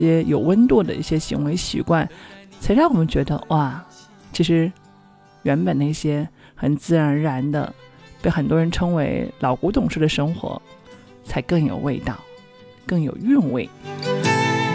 些有温度的一些行为习惯，才让我们觉得哇，其实原本那些很自然而然的被很多人称为老古董式的生活才更有味道，更有韵味。